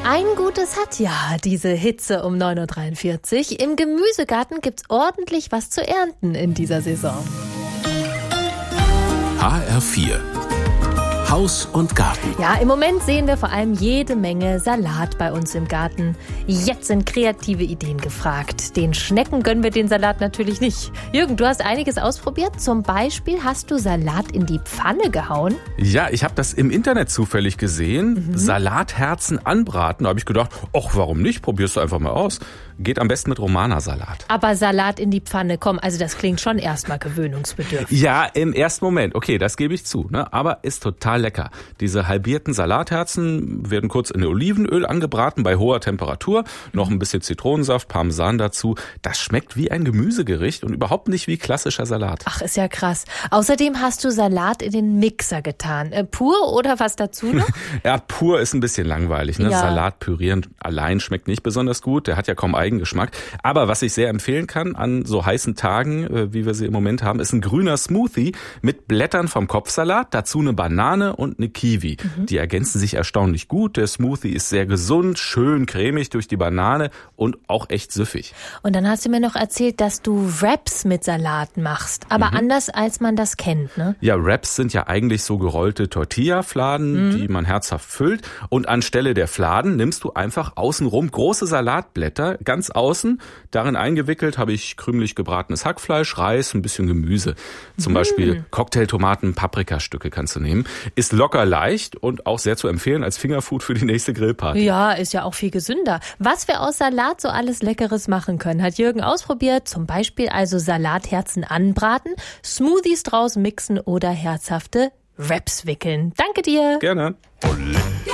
Ein Gutes hat ja diese Hitze um 9.43 Uhr. Im Gemüsegarten gibt's ordentlich was zu ernten in dieser Saison. HR4 Haus und Garten. Ja, im Moment sehen wir vor allem jede Menge Salat bei uns im Garten. Jetzt sind kreative Ideen gefragt. Den Schnecken gönnen wir den Salat natürlich nicht. Jürgen, du hast einiges ausprobiert. Zum Beispiel hast du Salat in die Pfanne gehauen. Ja, ich habe das im Internet zufällig gesehen. Salatherzen anbraten. Da habe ich gedacht, ach, warum nicht? Probierst du einfach mal aus. Geht am besten mit Romana-Salat. Aber Salat in die Pfanne, komm, also das klingt schon erstmal gewöhnungsbedürftig. Ja, im ersten Moment. Okay, das gebe ich zu. Ne? Aber ist total lecker. Diese halbierten Salatherzen werden kurz in Olivenöl angebraten bei hoher Temperatur. Noch ein bisschen Zitronensaft, Parmesan dazu. Das schmeckt wie ein Gemüsegericht und überhaupt nicht wie klassischer Salat. Ach, ist ja krass. Außerdem hast du Salat in den Mixer getan. Pur oder was dazu noch? Ja, pur ist ein bisschen langweilig. Ne? Ja. Salat pürieren allein schmeckt nicht besonders gut. Der hat ja kaum Eigengeschmack. Aber was ich sehr empfehlen kann an so heißen Tagen, wie wir sie im Moment haben, ist ein grüner Smoothie mit Blättern vom Kopfsalat, dazu eine Banane und eine Kiwi. Die ergänzen sich erstaunlich gut. Der Smoothie ist sehr gesund, schön cremig durch die Banane und auch echt süffig. Und dann hast du mir noch erzählt, dass du Wraps mit Salat machst. Aber anders, als man das kennt, ne? Ja, Wraps sind ja eigentlich so gerollte Tortilla-Fladen, die man herzhaft füllt. Und anstelle der Fladen nimmst du einfach außenrum große Salatblätter, ganz außen. Darin eingewickelt habe ich krümelig gebratenes Hackfleisch, Reis, ein bisschen Gemüse. Zum Beispiel Cocktailtomaten, Paprikastücke kannst du nehmen. Ist locker leicht und auch sehr zu empfehlen als Fingerfood für die nächste Grillparty. Ja, ist ja auch viel gesünder. Was wir aus Salat so alles Leckeres machen können, hat Jürgen ausprobiert. Zum Beispiel also Salatherzen anbraten, Smoothies draus mixen oder herzhafte Wraps wickeln. Danke dir. Gerne.